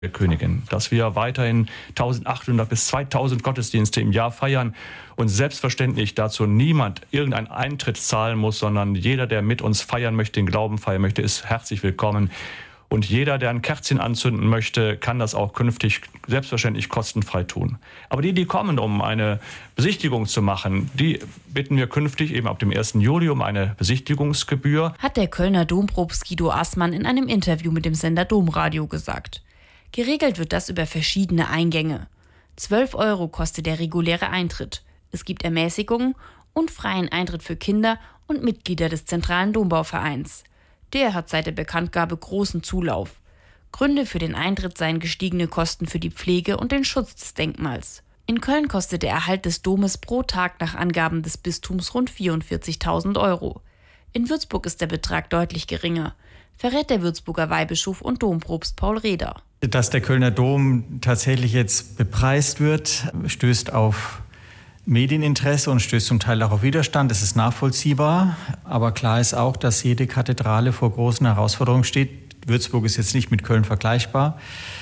der Königin, dass wir weiterhin 1800 bis 2000 Gottesdienste im Jahr feiern und selbstverständlich dazu niemand irgendeinen Eintritt zahlen muss, sondern jeder, der mit uns feiern möchte, den Glauben feiern möchte, ist herzlich willkommen. Und jeder, der ein Kerzchen anzünden möchte, kann das auch künftig selbstverständlich kostenfrei tun. Aber die kommen, um eine Besichtigung zu machen, die bitten wir künftig eben ab dem 1. Juli um eine Besichtigungsgebühr. Hat der Kölner Dompropst Guido Assmann in einem Interview mit dem Sender Domradio gesagt. Geregelt wird das über verschiedene Eingänge. 12 € kostet der reguläre Eintritt. Es gibt Ermäßigungen und freien Eintritt für Kinder und Mitglieder des Zentralen Dombauvereins. Der hat seit der Bekanntgabe großen Zulauf. Gründe für den Eintritt seien gestiegene Kosten für die Pflege und den Schutz des Denkmals. In Köln kostet der Erhalt des Domes pro Tag nach Angaben des Bistums rund 44.000 €. In Würzburg ist der Betrag deutlich geringer, verrät der Würzburger Weihbischof und Dompropst Paul Reder. Dass der Kölner Dom tatsächlich jetzt bepreist wird, stößt auf Medieninteresse und stößt zum Teil auch auf Widerstand. Das ist nachvollziehbar. Aber klar ist auch, dass jede Kathedrale vor großen Herausforderungen steht. Würzburg ist jetzt nicht mit Köln vergleichbar.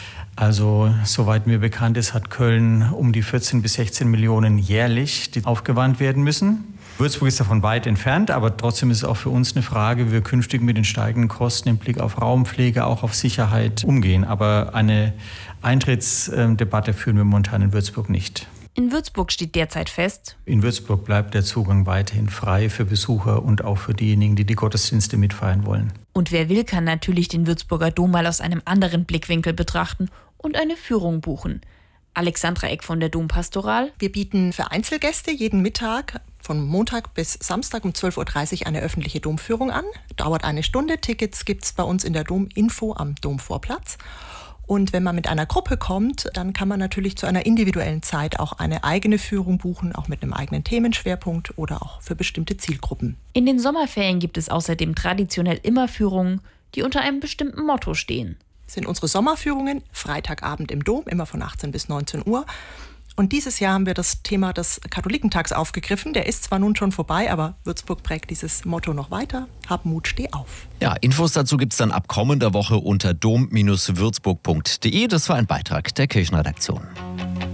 Also, soweit mir bekannt ist, hat Köln um die 14 bis 16 Millionen jährlich, die aufgewandt werden müssen. Würzburg ist davon weit entfernt, aber trotzdem ist es auch für uns eine Frage, wie wir künftig mit den steigenden Kosten im Blick auf Raumpflege, auch auf Sicherheit umgehen. Aber eine Eintrittsdebatte führen wir momentan in Würzburg nicht. In Würzburg steht derzeit fest: In Würzburg bleibt der Zugang weiterhin frei für Besucher und auch für diejenigen, die die Gottesdienste mitfeiern wollen. Und wer will, kann natürlich den Würzburger Dom mal aus einem anderen Blickwinkel betrachten und eine Führung buchen. Alexandra Eck von der Dompastoral. Wir bieten für Einzelgäste jeden Mittag von Montag bis Samstag um 12.30 Uhr eine öffentliche Domführung an. Dauert eine Stunde. Tickets gibt es bei uns in der Dominfo am Domvorplatz. Und wenn man mit einer Gruppe kommt, dann kann man natürlich zu einer individuellen Zeit auch eine eigene Führung buchen, auch mit einem eigenen Themenschwerpunkt oder auch für bestimmte Zielgruppen. In den Sommerferien gibt es außerdem traditionell immer Führungen, die unter einem bestimmten Motto stehen. Das sind unsere Sommerführungen, Freitagabend im Dom, immer von 18 bis 19 Uhr. Und dieses Jahr haben wir das Thema des Katholikentags aufgegriffen. Der ist zwar nun schon vorbei, aber Würzburg prägt dieses Motto noch weiter. Hab Mut, steh auf. Ja, Infos dazu gibt's dann ab kommender Woche unter dom-würzburg.de. Das war ein Beitrag der Kirchenredaktion.